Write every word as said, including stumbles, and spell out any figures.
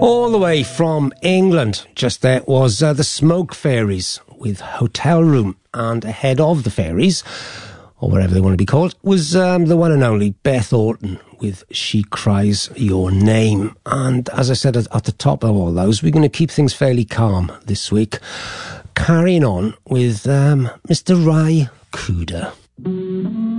All the way from England, just there was uh, the Smoke Fairies with Hotel Room, and ahead of the Fairies, or whatever they want to be called, was um, the one and only Beth Orton with She Cries Your Name. And as I said at, at the top of all those, we're going to keep things fairly calm this week, carrying on with um, Mister Ry Cooder.